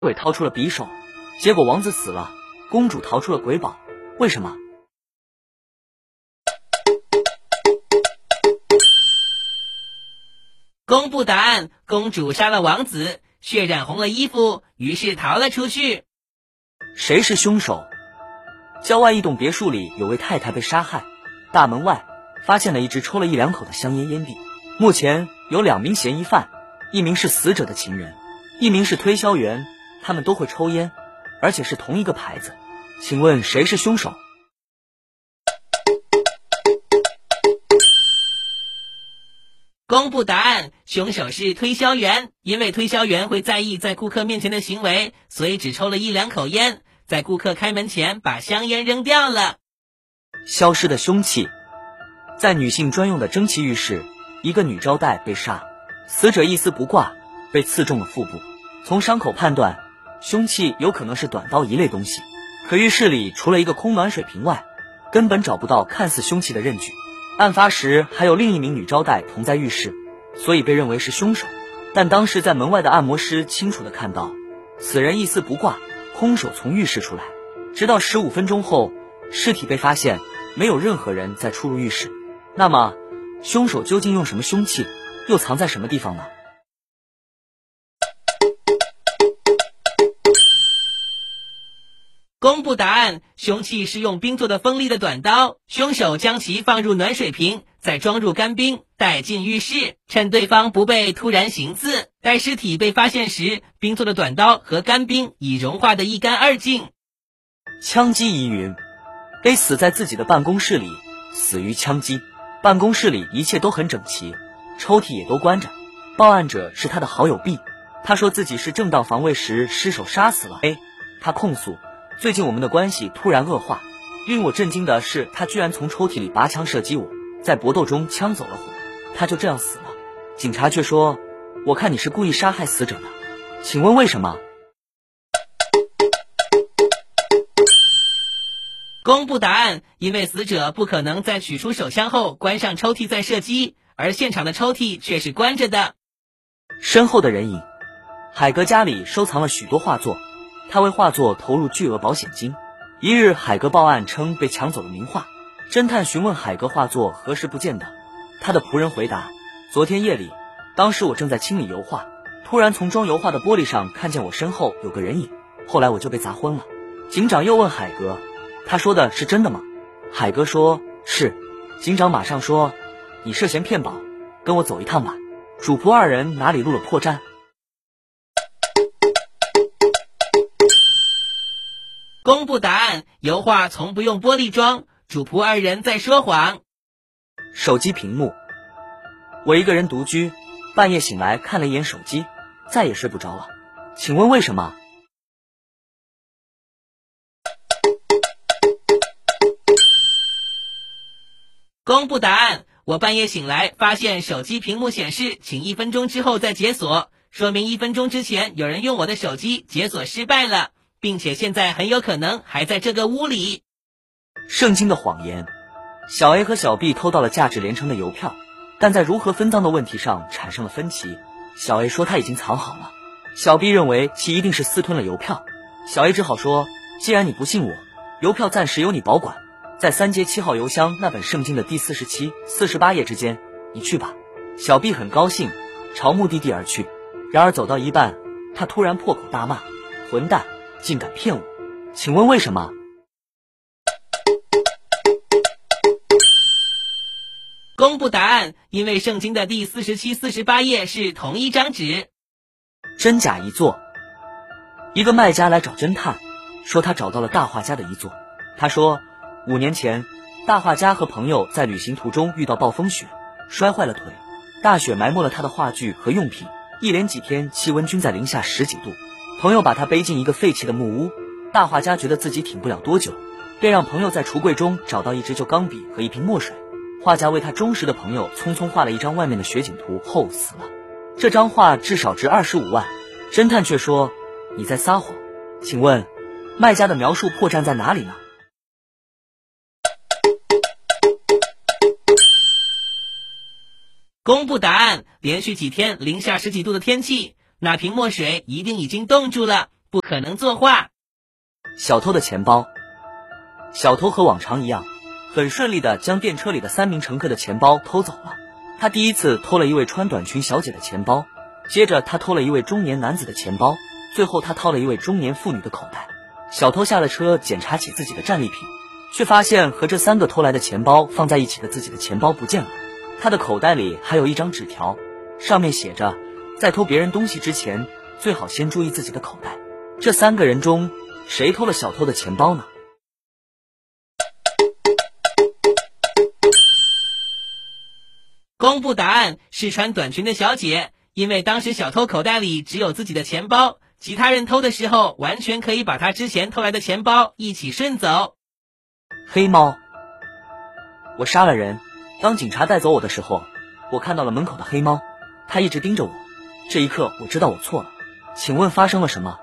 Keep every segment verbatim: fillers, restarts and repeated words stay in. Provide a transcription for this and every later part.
鬼掏出了匕首，结果王子死了，公主逃出了鬼堡，为什么？ 公布答案，公主杀了王子，血染红了衣服，于是逃了出去。 谁是凶手？郊外一栋别墅里有位太太被杀害，大门外发现了一只抽了一两口的香烟烟蒂。目前有两名嫌疑犯，一名是死者的情人，一名是推销员，他们都会抽烟，而且是同一个牌子。请问谁是凶手？ 公布答案，凶手是推销员，因为推销员会在意在顾客面前的行为，所以只抽了一两口烟，在顾客开门前把香烟扔掉了。 消失的凶器。在女性专用的蒸汽浴室，一个女招待被杀，死者一丝不挂，被刺中了腹部。从伤口判断，凶器有可能是短刀一类东西，可浴室里除了一个空暖水瓶外，根本找不到看似凶器的刃具。案发时还有另一名女招待同在浴室，所以被认为是凶手。但当时在门外的按摩师清楚地看到，此人一丝不挂，空手从浴室出来。直到十五分钟后，尸体被发现，没有任何人再出入浴室。那么，凶手究竟用什么凶器，又藏在什么地方呢？ 公布答案，凶器是用冰做的锋利的短刀，凶手将其放入暖水瓶，再装入干冰，带进浴室，趁对方不备突然行刺。待尸体被发现时，冰做的短刀和干冰已融化得一干二净。 枪击疑云 A 死在自己的办公室里，死于枪击。办公室里一切都很整齐，抽屉也都关着。报案者是他的好友 B， 他说自己是正当防卫时失手杀死了 A。 他控诉最近我们的关系突然恶化，令我震惊的是他居然从抽屉里拔枪射击我，在搏斗中枪走了火，他就这样死了。警察却说，我看你是故意杀害死者的，请问为什么？ 公布答案，因为死者不可能在取出手枪后关上抽屉再射击，而现场的抽屉却是关着的。 身后的人影。海格家里收藏了许多画作，他为画作投入巨额保险金。一日，海格报案称被抢走了名画。侦探询问海格画作何时不见的，他的仆人回答，昨天夜里，当时我正在清理油画，突然从装油画的玻璃上看见我身后有个人影，后来我就被砸昏了。警长又问海格，他说的是真的吗？海格说是。警长马上说，你涉嫌骗保，跟我走一趟吧。主仆二人哪里露了破绽？ 公布答案，油画从不用玻璃装，主仆二人在说谎。 手机屏幕。我一个人独居，半夜醒来看了一眼手机，再也睡不着了，请问为什么？ 公布答案，我半夜醒来发现手机屏幕显示请一分钟之后再解锁，说明一分钟之前有人用我的手机解锁失败了，并且现在很有可能还在这个屋里。 圣经的谎言。小 A 和小 B 偷到了价值连城的邮票，但在如何分赃的问题上产生了分歧。小 A 说他已经藏好了，小 B 认为其一定是私吞了邮票。小 A 只好说，既然你不信我，邮票暂时由你保管，在三街七号邮箱那本圣经的第四十七、四十八页之间，你去吧。小 B 很高兴，朝目的地而去。然而走到一半，他突然破口大骂，混蛋，竟敢骗我，请问为什么？ 公布答案，因为圣经的第四十七、四十八页是同一张纸。 真假遗作。一个卖家来找侦探，说他找到了大画家的遗作。他说，五年前，大画家和朋友在旅行途中遇到暴风雪，摔坏了腿，大雪埋没了他的画具和用品，一连几天气温均在零下十几度。朋友把他背进一个废弃的木屋，大画家觉得自己挺不了多久，便让朋友在橱柜中找到一支旧钢笔和一瓶墨水。画家为他忠实的朋友匆匆画了一张外面的雪景图后死了。这张画至少值二十五万。侦探却说，你在撒谎，请问卖家的描述破绽在哪里呢？ 公布答案，连续几天零下十几度的天气，那瓶墨水一定已经冻住了， 不可能作画。 小偷的钱包。小偷和往常一样，很顺利地将电车里的三名乘客的钱包偷走了。他第一次偷了一位穿短裙小姐的钱包，接着他偷了一位中年男子的钱包，最后他掏了一位中年妇女的口袋。小偷下了车，检查起自己的战利品，却发现和这三个偷来的钱包放在一起的自己的钱包不见了。他的口袋里还有一张纸条，上面写着，在偷别人东西之前，最好先注意自己的口袋。这三个人中，谁偷了小偷的钱包呢？ 公布答案是穿短裙的小姐，因为当时小偷口袋里只有自己的钱包，其他人偷的时候完全可以把他之前偷来的钱包一起顺走。 黑猫。我杀了人，当警察带走我的时候，我看到了门口的黑猫，它一直盯着我。这一刻我知道我错了，请问发生了什么？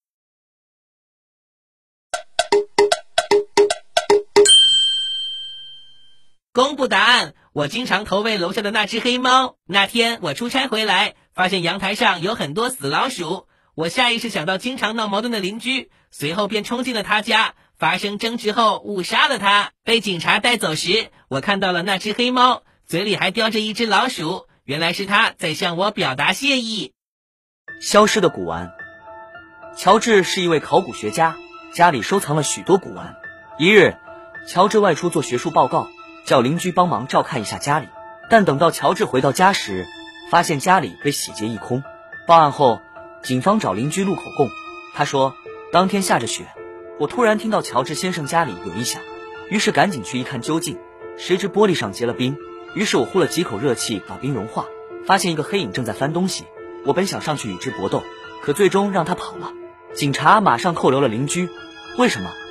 公布答案，我经常投喂楼下的那只黑猫。那天我出差回来，发现阳台上有很多死老鼠，我下意识想到经常闹矛盾的邻居，随后便冲进了他家，发生争执后误杀了他。被警察带走时，我看到了那只黑猫，嘴里还叼着一只老鼠，原来是他在向我表达谢意。 消失的古玩。乔治是一位考古学家，家里收藏了许多古玩。一日，乔治外出做学术报告，叫邻居帮忙照看一下家里，但等到乔治回到家时，发现家里被洗劫一空。报案后，警方找邻居录口供，他说当天下着雪，我突然听到乔治先生家里有异响，于是赶紧去一看究竟，谁知玻璃上结了冰，于是我呼了几口热气把冰融化，发现一个黑影正在翻东西，我本想上去与之搏斗，可最终让他跑了。警察马上扣留了邻居，为什么？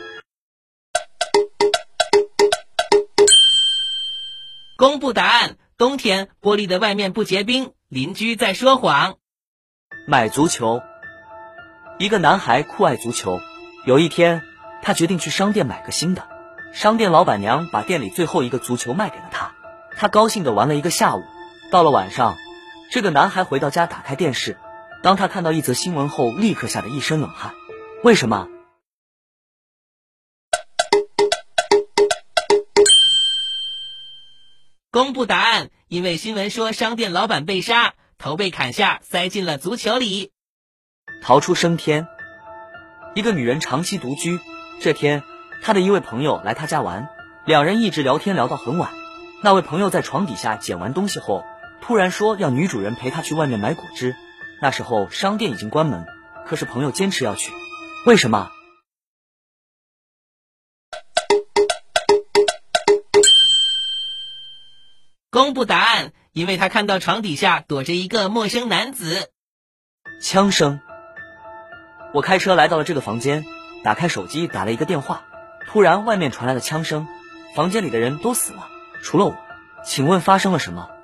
公布答案，冬天玻璃的外面不结冰，邻居在说谎。 买足球。一个男孩酷爱足球，有一天他决定去商店买个新的，商店老板娘把店里最后一个足球卖给了他，他高兴地玩了一个下午。到了晚上，这个男孩回到家打开电视，当他看到一则新闻后，立刻吓得一身冷汗。为什么？ 公布答案，因为新闻说商店老板被杀，头被砍下，塞进了足球里。 逃出升天。一个女人长期独居，这天她的一位朋友来她家玩，两人一直聊天聊到很晚。那位朋友在床底下捡完东西后，突然说要女主人陪他去外面买果汁。那时候商店已经关门，可是朋友坚持要去，为什么？ 公布答案，因为他看到床底下躲着一个陌生男子。 枪声。我开车来到了这个房间，打开手机打了一个电话，突然外面传来了枪声，房间里的人都死了，除了我，请问发生了什么？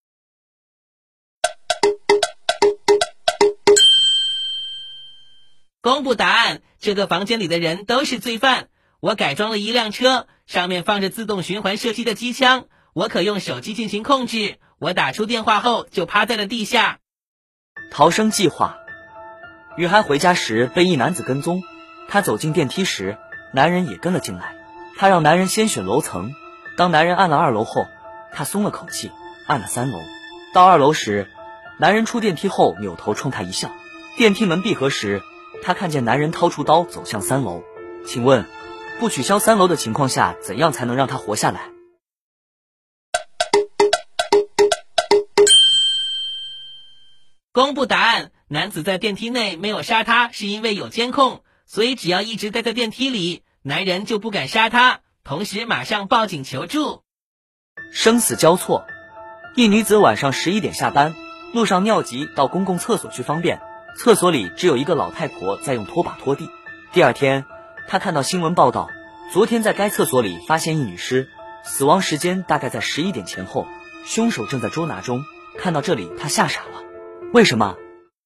公布答案，这个房间里的人都是罪犯。我改装了一辆车，上面放着自动循环射击的机枪，我可用手机进行控制。我打出电话后就趴在了地下。 逃生计划。女孩回家时被一男子跟踪，她走进电梯时，男人也跟了进来。她让男人先选楼层，当男人按了二楼后，她松了口气，按了三楼。到二楼时，男人出电梯后扭头冲她一笑。电梯门闭合时，她看见男人掏出刀走向三楼。请问，不取消三楼的情况下，怎样才能让他活下来？ 公布答案，男子在电梯内没有杀他，是因为有监控，所以只要一直待在电梯里，男人就不敢杀他，同时马上报警求助。 生死交错。一女子晚上十一点下班，路上尿急到公共厕所去方便，厕所里只有一个老太婆在用拖把拖地。第二天，她看到新闻报道，昨天在该厕所里发现一女尸，死亡时间大概在十一点前后，凶手正在捉拿中。看到这里，她吓傻了，为什么？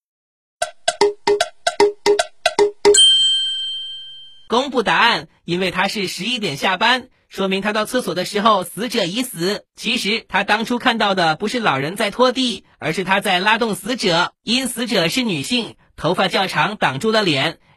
公布答案，因为他是十一点下班，说明他到厕所的时候死者已死。其实他当初看到的不是老人在拖地，而是他在拉动死者。因死者是女性，头发较长挡住了脸，